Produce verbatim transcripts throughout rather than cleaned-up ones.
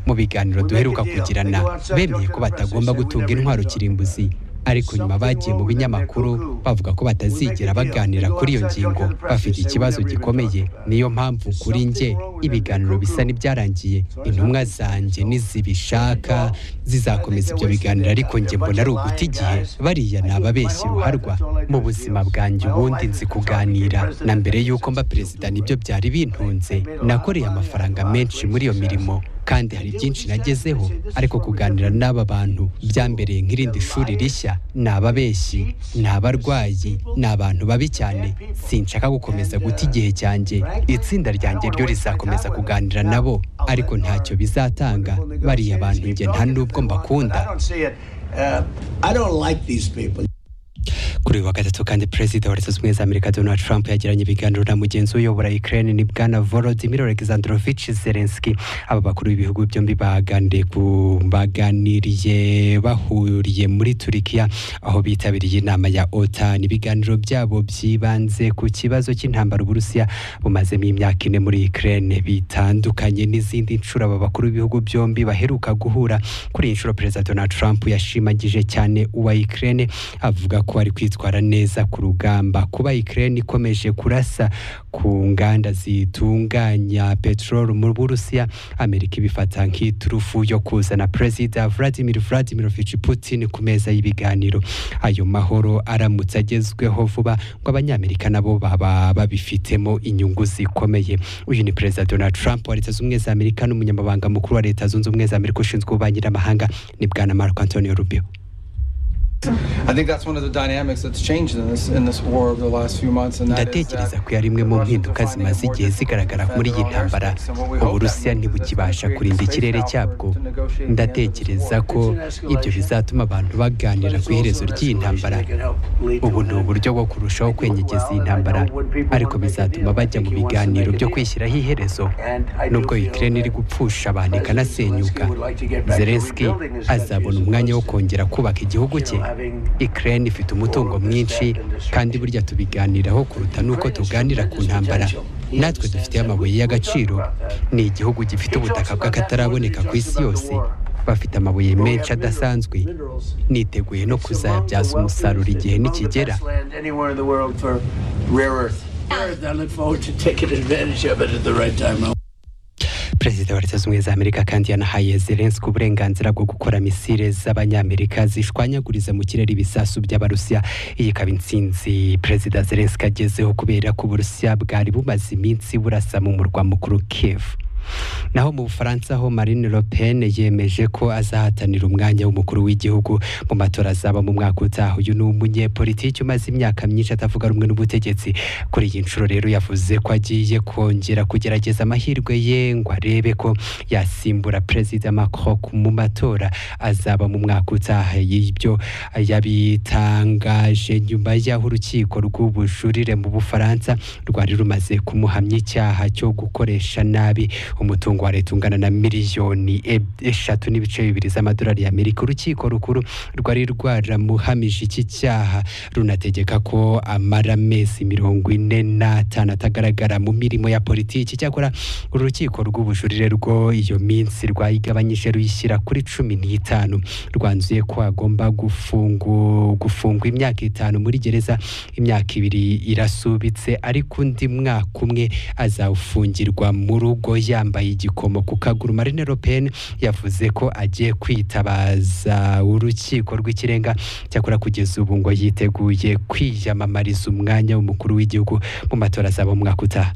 mu biganiro duheruka kugirana bemeye ko batagomba gutunga intwaro kirimbuzi ariko nyuma bagiye mu binyamakuru bavuga ko batazigera baganira kuri iyo ngingo bafite ikibazo gikomeye. Niyo mpamvu kuri nge ibiganiro bisa n'ibyarangiye, intumwa zanjye nizibishaka zizakomeza ibyo biganiro, ariko nge mbona ari uguta igihe. Bariya ni ababeshyi ruharwa. Mu buzima bwanjye ubundi nzi kuganira, na mbere y'uko mba perezida nibyo byari bintunze. Nakoreye amafaranga menshi muri iyo mirimo kandi hari byinshi nagezeho, ariko kuganira n'aba bantu byambereye nk'irindi shuri rishya. Ni ababeshyi, ni abarwayi, ni abantu babi cyane. Sinshaka gukomeza guta igihe cyanjye. Itsinda ryanjye ryo rizakomeza kuganira nabo, ariko ntacyo bizatanga. Bariya bantu nge nta nubwo mbakunda. Kuri wa gatatu kandi Perezida wa Leta Zunze Ubumwe za Amerika Donald Trump yagiranye ibiganiro na mugenzi uyobora Ukraine ni bwana Volodymyr Alexandrovich Zelensky. Aba bakuru b'ibihugu byombi baganiriye ku baganiriye bahuriye muri Turkiya aho bitabiriye inama ya OTAN. Ibiganiro byabo byibanze ku kibazo cy'intambara Uburusiya bumazemo imyaka ine muri Ukraine. Bitandukanye n'izindi nshuro aba bakuru b'ibihugu byombi baheruka guhura. Kuri iyi nshuro Perezida Donald Trump yashimagije cyane uwa Ukraine avuga ko ari kwitwara neza ku rugamba. Kuba Ukraine ikomeje kurasa ku nganda zitunganya petrol mu Burusiya, Amerika ibifata nk'iturufu yo kuzana Perezida Vladimir Vladimirovich Putin ku meza y'ibiganiro. Ayo mahoro aramutse agezweho vuba ngo abanyamerika nabo baba babifitemo inyungu zikomeye. Uyu ni Perezida Donald Trump wa Leta Zunze Ubumwe za Amerika n'umunyamabanga mukuru wa Leta Zunze Ubumwe za Amerika ushinzwe ububanyi n'amahanga ni bwana Marco Antonio Rubio. I think that's one of the dynamics that's changed in this in this war over the last few months, and that is ndatekereza ko yarimwe mu mpinduka zimaze igihe zigaragara muri iyi ntambara. Uburusiya ntibukibasha kurinda ikirere cyabwo. Ndatekereza ko ibyo bizatuma abantu baganira ku iherezo ry'iyi ntambara. Ubu ni uburyo bwo kurushaho kwenyegeza iyi ntambara, ariko bizatuma bajya mu biganiro byo kwishyiraho iherezo. Nubwo Ukraine iri gupfusha abantu ikanasenyuka, Zelensky azabona umwanya wo kongera kubaka igihugu cye. Ukraine ifite umutungo mwinshi kandi burya tubiganiraho kuruta nuko tuganira ku ntambara. Natwe dufite amabuye y'agaciro. Ni igihugu gifite ubutaka bw'akataraboneka ku isi yose. Bafite amabuye menshi adasanzwe. Niteguye no kuzayabyaza umusaruro igihe nikigera. Perezida wa Leta Zunze Ubumwe za Amerika kandi yanahaye Zelensky uburenganzira bwo gukora misile z'abanyamerika zishwanyaguriza mu kirere ibisasu by'Abarusiya. Iyi ikaba intsinzi Perezida Zelensky agezeho kubera ko Uburusiya bwari bumaze iminsi burasa mu murwa mukuru Kiev. Naho mu Bufaransa ho Marine Le Pen yemeje ko azahatanira umwanya w'umukuru w'igihugu mu matora azaba mu mwaka utaha. Uyu ni umunyepolitiki umaze imyaka myinshi atavuga rumwe n'ubutegetsi. Kuri iyi nshuro rero yavuze ko agiye kongera kugerageza amahirwe ye ngo arebe ko yasimbura Perezida Macron mu matora azaba mu mwaka utaha. Y'ibyo yabitangaje nyuma y'aho urukiko rw'ubujurire mu Bufaransa rwari rumaze kumuhamya icyaha cyo gukoresha nabi umutungo wa leta ungana na miliyoni eshatu n'ibice bibiri z'amadolari y'Amerika. Urukiko rukuru rwari rwaramuhamije iki cyaha runategeka ko amara amezi mirongo ine n'atanu atagaragara mu mirimo ya politiki. Cyakora urukiko rw'ubujurire rwo iyo minsi rwayigabanyije ruyishyira kuri cumi n'itanu. Rwanzuye ko agomba gufungwa gufungwa imyaka itanu muri gereza, imyaka ibiri irasubitse, ariko undi mwaka umwe azawufungirwa mu rugo yambaye igikomo ku kaguru. Marine Le Pen yavuze ko agiye kwitabaza urukiko rw'ikirenga. Cyakora kugeza ubu ngo yiteguye kwiyamamariza umwanya w'umukuru w'igihugu mu matora azaba mu mwaka utaha.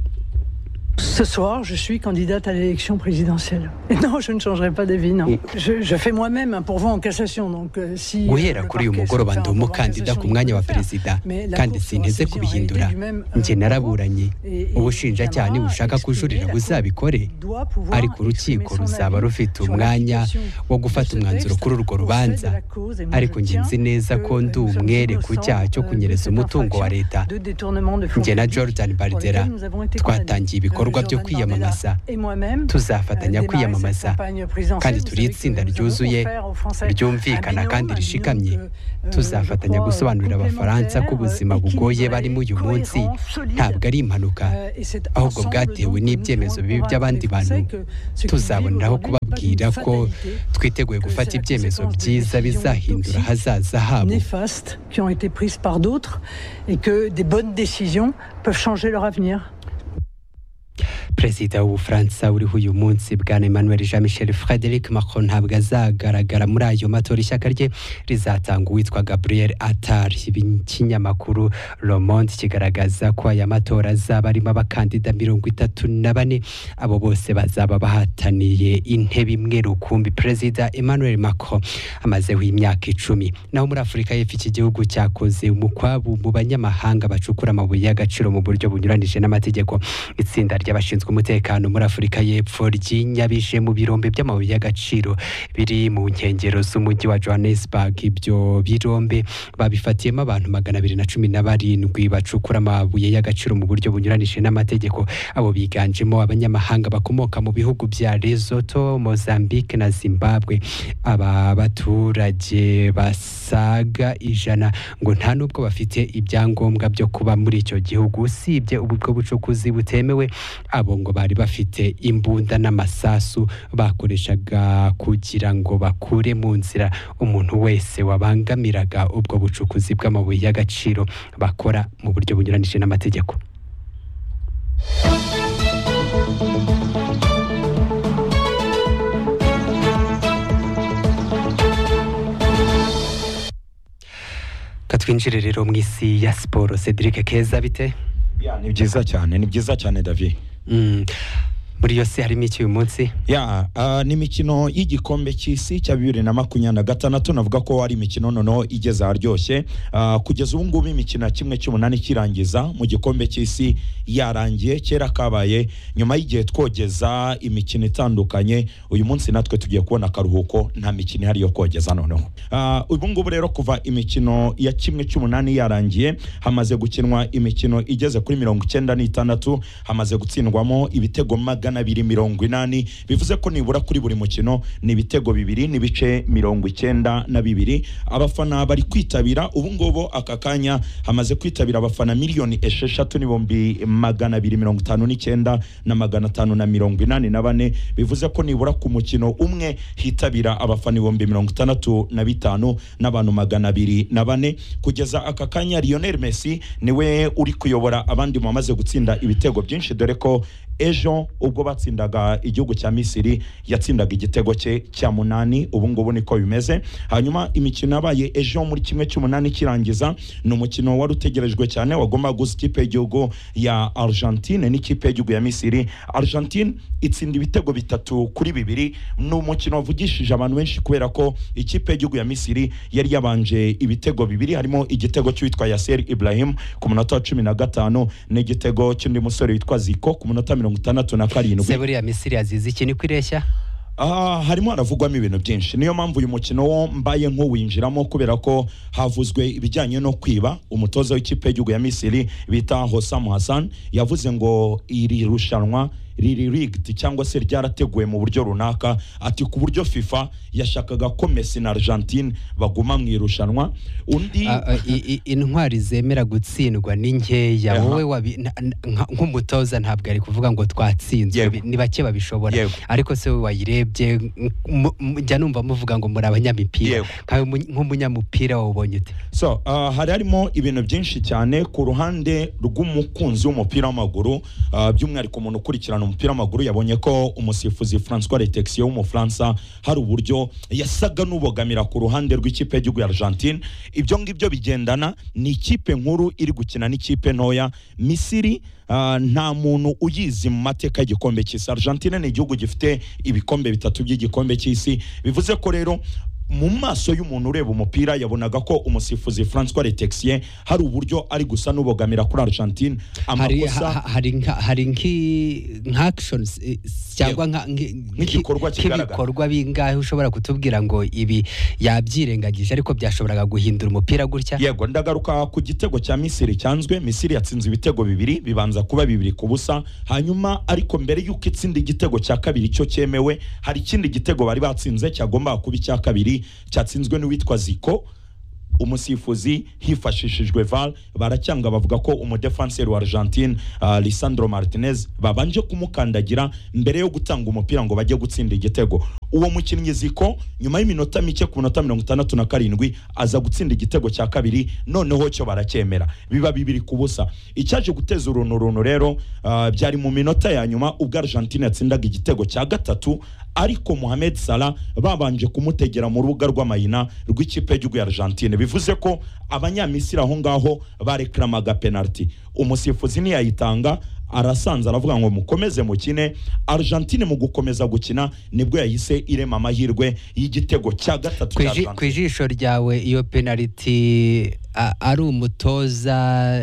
Ce soir, je suis candidate à l'élection présidentielle. Et non, je ne changerai pas d'avis, non. Je, je fais moi-même un pourvoi en cassation, donc euh, si... guhera kuri uyu mugoroba ndi umukandida ku mwanya wa perezida kandi sinteze kubihindura. Njye naraburanye. Ubushinjacyaha nibushaka kujurira buzabikore, ariko urukiko ruzaba rufite umwanya wo gufata umwanzuro kuri urwo rubanza. Ariko njye nzi neza ko ndi umwere ku cyaha cyo kunyereza umutungo wa leta. Njye na Jordan Bardella twatangiye ibikorwa byo kwiyamamaza. Tuzafatanya kwiyamamaza kandi turi itsinda ryuzuye ryumvikana kandi rishikamye. Tuzafatanya gusobanurira Abafaransa ko ubuzima bugoye barimo uyu munsi ntabwo ari impanuka, ahubwo bwatewe n'ibyemezo bibi by'abandi bantu. Tuzaboneraho kuba babwira ko twiteguye gufata ibyemezo byiza bizahindura hazaza habo néfastes qui ont été prises par d'autres et que des bonnes décisions peuvent changer leur avenir. Perezida w'Ubufaransa uriho uyu munsi bwana Emmanuel Jean Michel Frédéric Macron ntabwo azagaragara muri ayo matora. Ishyaka rye rizatanga uwitwa Gabriel Attal. Ikinyamakuru Le Monde kigaragaza ko aya matora azaba arimo abakandida mirongo itatu na bane, abo bose bazaba bahataniye intebe imwe rukumbi. Perezida Emmanuel Macron amazeho imyaka icumi. Naho muri Afurika y'Epfo iki gihugu cyakoze umukwabu mu banyamahanga bacukura amabuye y'agaciro mu buryo bunyuranije n'amategeko. Itsinda ry'abashinzwe umutekano muri Afurika y'Epfo ry'inyabije mu birombe by'amabuye y'agaciro biri mu nkengero z'umujyi wa Johannesburg. Ibyo birombe babifatiyemo abantu magana abiri na cumi na barindwi bacukura amabuye y'agaciro mu buryo bunyuranije n'amategeko. Abo biganjemo abanyamahanga bakomoka mu bihugu bya Lesotho, Mozambique na Zimbabwe. Aba baturage basaga ijana ngo nta nubwo bafite ibyangombwa byo kuba muri icyo gihugu, usibye ubwo bucukuzi butemewe. Abo ngo bari bafite imbunda n'amasasu bakoreshaga kugira ngo bakure mu nzira umuntu wese wabangamiraga ubwo bucukuzi bw'amabuye y'agaciro bakora mu buryo bunyuranije n'amategeko. Katwinjire rero mu isi ya siporo. Cedric Keza, bite? Ya, ni byiza cyane, ni byiza cyane David. Mm. Muri yose harimo iki uyu munsi? Ya, uh, ni imikino y'igikombe cy'isi cya bibiri na makumyabiri na gatandatu. Navuga ko ari imikino noneho igeze aryoshye. Uh, kugeza ubu ngubu imikino ya kimwe cy'umunani kirangiza mu gikombe cy'isi yarangiye. Kera kabaye nyuma y'igihe twogeza imikino itandukanye. Uyu munsi natwe tugiye kubona akaruhuko, nta mikino ihari yo kogeza noneho. Uh, ubu ngubu rero kuva imikino ya kimwe cy'umunani yarangiye hamaze gukinwa imikino igeze kuri mirongo icyenda n'itandatu. Hamaze gutsindwamo ibitego magana abiri mirongo inani, bivuze ko nibura kuri buri mukino ni ibitego bibiri n'ibice mirongo icyenda na bibiri. Abafana bari kwitabira ubu ngubu aka kanya hamaze kwitabira abafana miliyoni esheshatu n'ibihumbi magana abiri mirongo itanu n'icyenda na magana atanu na mirongo inani na bane, bivuze ko nibura ku mukino umwe hitabira abafana ibihumbi mirongo itandatu na bitanu n'abantu magana abiri na bane. Kugeza aka kanya Lionel Messi niwe uri kuyobora abandi mu bamaze gutsinda ibitego byinshi, dore ko ejo ubwo batsindaga igihugu cya Misiri yatsindaga igitego cye cya munani. Ubu ngubu niko bimeze. Hanyuma imikino yabaye ejo muri kimwe cy'umunani kirangiza ni umukino wari utegerejwe cyane, wagomba guza ikipe y'igihugu ya Argentine n'ikipe y'igihugu ya Misiri. Argentine itsinda ibitego bitatu kuri bibiri. Ni umukino wavugishije abantu benshi kubera ko ikipe y'igihugu ya Misiri yari yabanje ibitego bibiri, harimo igitego cy'uwitwa Yasser Ibrahim ku munota wa cumi na gatanu n'igitego cy'undi musore witwa Zico ku munota mirongo itandatu na karindwi. Seburi ya Misiri yazize iki ni kwireshya? Ah, harimo haravugwamo ibintu byinshi. Niyo mpamvu uyu mukino wo mbaye nk'uwinjiramo kubera ko havuzwe ibijyanye no kwiba. Umutoza w'ikipe y'igihugu ya Misiri bita Hossam Hassan yavuze ngo iri rushanwa riri rigged cyangwa se ryarateguwe mu buryo runaka, ati ku buryo FIFA yashakaga ko Messi na Argentine baguma mu irushanwa. Undi intwari zemera gutsindwa ni nkeya. Wowe nk'umutoza ntabwo ari kuvuga ngo twatsinzwe, ni bake babishobora. Ariko se wowe wayirebye njya numva muvuga ngo muri abanyamipira, nk'umunyamupira wabonye ute? So uh, hari harimo ibintu byinshi cyane ku ruhande rw'umukunzi w'umupira w'amaguru, uh, by'umwihariko umuntu ukurikirana umupira w'amaguru yabonye ko umusifuzi François Letexia w'umufaransa hari uburyo yasaga n'ubogamira ku ruhande rw'ikipe y'igihugu ya Argentine. Ibyo ngibyo bigendana ni ikipe nkuru iri gukina n'ikipe ntoya. Misiri uh, nta muntu uyizi mu mateka y'igikombe cy'isi. Argentine ni igihugu gifite ibikombe bitatu by'igikombe cy'isi, bivuze ko rero mu maso y'umuntu ureba umupira yabonaga ko umusifuzi François Letexia hari uburyo ari gusa n'ubogamira kuri Argentine. Amakosa hari hari nk'actions cyangwa nk'igikorwa kigaragara bingahe ushobora kutubwira ngo ibi yabyirengagije ariko byashoboraga guhindura umupira gutya? Yego, ndagaruka ku gitego cya Misiri cyanzwe. Misiri yatsinze ibitego bibiri, bibanza kuba bibiri ku busa. Hanyuma ariko mbere y'uko itsinda igitego cya kabiri cyo cyemewe, hari ikindi gitego bari batsinze cyagomba kuba icya kabiri cyatsinzwe n'uwitwa Zico. Umusifuzi hifashishijwe V A R baracyanga bavuga ko umudefenseur wa Argentine uh, Lisandro Martinez babanje kumukandagira mbere yo gutanga umupira ngo bajye gutsinda igitego. uwo mukinnyi Ziko nyuma y'iminota mike ku minota mirongo itandatu na karindwi aza gutsinda igitego cya kabiri, noneho cyo baracyemera biba bibiri ku busa. Icyaje guteza uruntu runtu rero uh, byari mu minota ya nyuma ubwo Argentina yatsindaga igitego cya gatatu, ariko Mohamed Salah babanje kumutegera mu rubuga rw'amayina rw'ikipe y'igihugu ya Argentine, bivuze ko abanyamisiri aho ngaho bareklamaga penalty. Umusifuzi ntiyayitanga, arasanze aravuga ngo mukomeze mukine. Argentine mu gukomeza gukina nibwo yahise irema amahirwe y'igitego cya gatatu cya Argentine. Kwijisho ryawe iyo penalty ari umutoza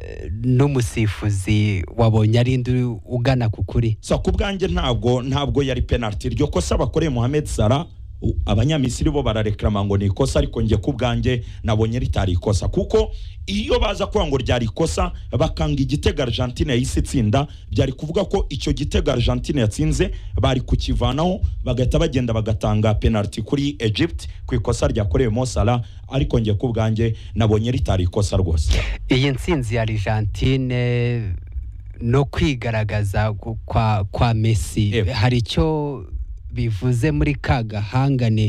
n'umusifuzi wabonye ari ndi ugana kukuri? So kubwanjye ntabwo ntabwo yari penalty. Ryo kosa bakoreye Mohamed Salah abanyamisiri bo barareklama ngo ni ikosa, ariko nge kubwanjye nabonye ritari ikosa, kuko iyo baza kuvuga ngo ryari ikosa bakanga igitego Argentine yahise itsinda, byari kuvuga ko icyo gitego Argentine yatsinze bari kukivanaho bagahita bagenda bagatanga penalty kuri Egypt ku ikosa ryakorewe Mo Salah, ariko nge kubwanjye nabonye ritari ikosa rwose. Iyi ntsinzi ya Argentine no kwigaragaza kwa kwa Messi Ewe. hari icyo bivuze muri ka gahangane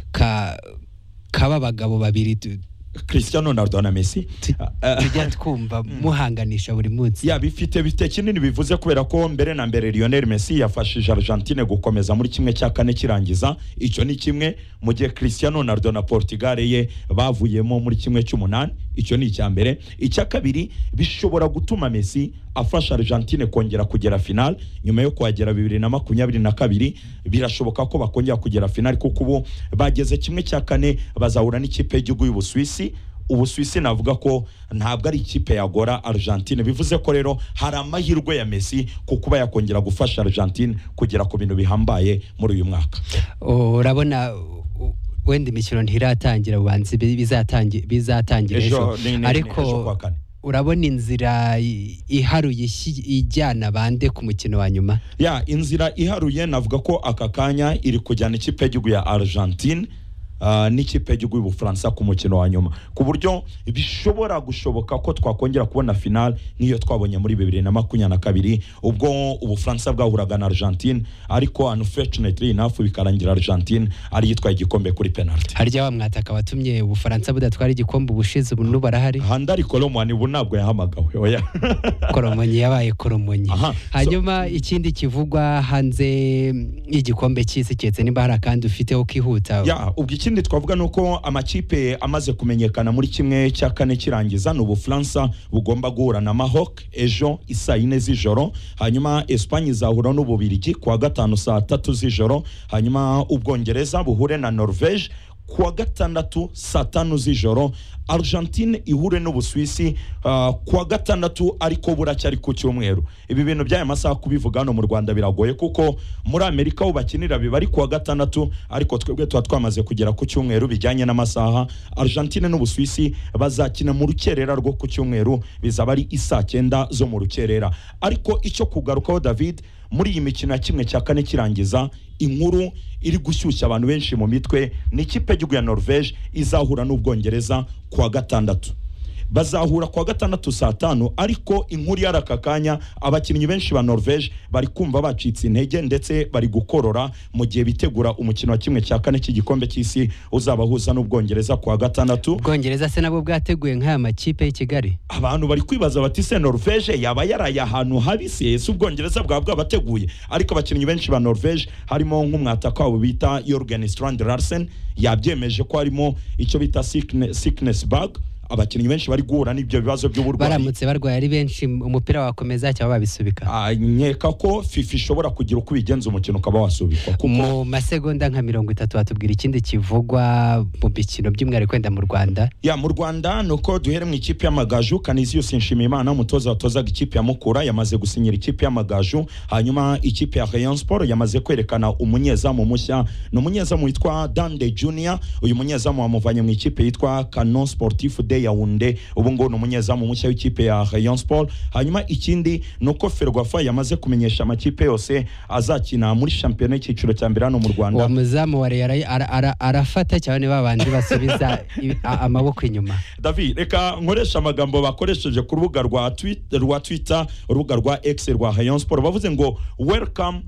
ka kaba bagabo babiri Cristiano Ronaldo na Messi tujya twumva muhanganisha buri munsi? Ya bifite bite kinini bivuze, kubera ko mbere na mbere Lionel Messi yafashije Argentine gukomeza muri kimwe cya kane kirangiza, icyo ni kimwe, mu gihe Cristiano Ronaldo na Portugal ye bavuyemo muri kimwe cy'umunani, icyo ni icya mbere. Icya kabiri, bishobora gutuma Messi afasha Argentine kongera kugera final nyuma yo kuhagera bibiri na makumyabiri na kabiri. Birashoboka ko bakongera kugera final kuko ubu bageze kimwe cya kane bazahura n'ikipe y'igihugu y'Ubusuwisi. Ubusuwisi navuga ko ntabwo ari ikipe yagora Argentine, bivuze ko rero hari amahirwe ya Messi kukuba yakongera gufasha Argentine kugera ku bintu bihambaye muri uyu mwaka. Urabona wenda imikino ntiratangira, ubanze bizatangira bizatangira ejo, ariko urabona inzira iharuye ijyana bande ku mukino wa nyuma? Ya inzira iharuye navuga ko aka kanya iri kujyana ikipe y'igihugu ya Argentine Uh, n'ikipe y'igihugu y'Ubufaransa ku mukino wa nyuma, ku buryo bishobora gushoboka ko twakongera kubona final nk'iyo twabonye muri bibiri na makumyabiri na kabiri ubwo Ubufaransa bwahuraga na Argentine, ariko unfortunately enough bikarangira Argentine ari yitwaye igikombe kuri penalty. Harya wa mwataka watumye Ubufaransa budatwara igikombe ubushize ubu n'ubarahari? Handari Colomani ubu nabwo yahamagawe. Oya Colomani yabaye Colomani. Hanyuma so, ikindi kivugwa hanze y'igikombe cy'isi cyetse nimba hari kandi ufiteho kihuta? Ya ubwo ikindi twavuga nuko amakipe amaze kumenyekana muri kimwe cya kane kirangiza n'Ubufaransa bugomba guhura na Maroc ejo isaa yine z'ijoro, hanyuma Espagne izahura n'Ububirigi kuwa gatanu saa tatu z'ijoro, hanyuma Ubwongereza buhure na Norvege kuwa gatandatu saa tanu z'ijoro, Argentine ihure n'Ubusuwisi uh, kuwa gatandatu ariko buracyari ku cyumweru. Ibi bintu by'aya masaha kubivuga hano mu Rwanda biragoye kuko muri Amerika ho bakinira biba ari kuwa gatandatu, ariko twebwe tuba twamaze kugera ku cyumweru bijyanye n'amasaha. Argentine n'Ubusuwisi bazakina mu rukerera rwo ku cyumweru, bizaba ari isaa cyenda zo mu rukerera. Ariko icyo kugarukaho David, muri iyi mikino ya kimwe cya kane kirangiza, inkuru iri gushyushya abantu benshi mu mitwe ni ikipe y'igihugu ya Norvege izahura n'Ubwongereza kuwa gatandatu. Bazahura kuwa gatandatu saa tanu, ariko inkuru yarakakanya abakinnyi benshi ba Norvege bari kumva bacitse intege ndetse bari gukorora mu gihe bitegura umukino wa kimwe cya kane cy'igikombe cy'isi uzabahuza n'Ubwongereza kuwa gatandatu. Ubwongereza se nabo bwateguye nk'aya makipe y'i Kigali? Abantu bari kwibaza bati se Norvege yaba yaraye ahantu habi se se Ubwongereza bwa bwabateguye? Ariko abakinnyi benshi ba Norvege harimo nk'umwataka wabo bita Jørgen Strand Larsen yabyemeje ko harimo icyo bita sickness, sickness bug. Abakinnyi benshi bari guhura n'ibyo bibazo by'uburwayi, baramutse barwaye ari benshi umupira wakomeza cyangwa babisubika? Ah, nkeka ko FIFA ishobora kugira uko bigenza umukino ukaba wasubikwa. Mu masegonda nka mirongo itatu watubwira ikindi kivugwa mu bikino by'umwihariko kwenda mu Rwanda? Ya mu Rwanda nuko duhere mu ikipe y'Amagaju. Canisius Nshimiyimana umutoza watozaga ikipe ya Mukura yamaze gusinyira ikipe y'Amagaju, hanyuma ikipe ya Rayon Sport yamaze kwerekana umunyezamu mushya, no munyezamu witwa Dande Junior. Uyu munyezamu wamuvanye mu ikipe yitwa Canon Sportif de Yaounde, ubu ngo n'umunyezamu mushya w'ikipe ya Rayon Sport. Hanyuma ikindi nuko Ferwafa yamaze kumenyesha amakipe yose azakina muri shampiyona y'ikiciro cya mbere hano mu Rwanda. Uwo muzamu wa Real arafata cyane babandi basubiza amaboko inyuma. David, reka nkoresha amagambo bakoresheje ku rubuga rwa Twitter, rwa Twitter, urubuga rwa X rwa Rayon Sport, bavuze ngo welcome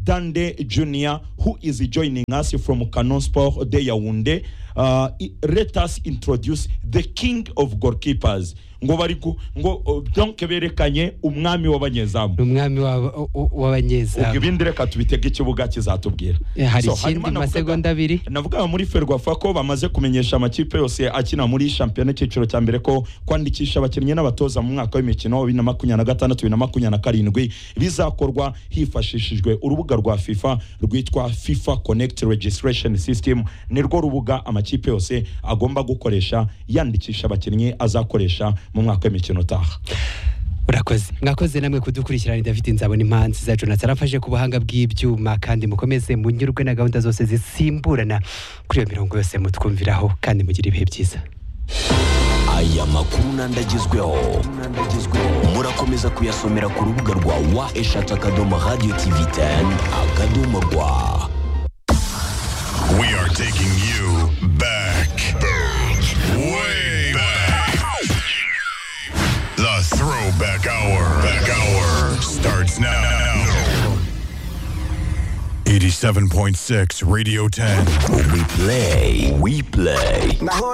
Dande Junior, who is joining us from Canon Sport de Yaounde. Uh, let us introduce the king of goalkeepers. Ngo bari ngo uh, donc berekanye umwami w'abanyezamu. Umwami w'abanyezamu. Ubwo ibindi reka tubitege ikibuga kizatubwira. Hari ikindi masegonda abiri. Navuga muri Ferwafa ko bamaze kumenyesha amakipe yose akina muri championnat cyiciro cya mbere ko kwandikisha abakinnyi n'abatoza mu mwaka w'imikino bibiri na makumyabiri na gatandatu bibiri na makumyabiri na karindwi bizakorwa hifashishijwe urubuga rwa FIFA rwitwa FIFA Connect Registration System. Nirwo rubuga amakipe yose agomba gukoresha yandikisha abakinnyi azakoresha mu mwaka w'imikino utaha. Urakoze mwakoze namwe kudukurikirana. David Nzabona impanzi za Jonathan arafashe ku buhanga bw'ibyuma, kandi mukomeze munyurwe na gahunda zose zisimburana kuri iyo mirongo yose mutwumviraho, kandi mugire ibihe byiza. Aya makuru nandagezweho murakomeza kuyasomera ku rubuga rwa wa eshatu akadomo radio tv ten akadomo rwa. We are taking you back, back, way back. The throwback hour, back hour starts now. eighty-seven point six Radio ten. We play, we play.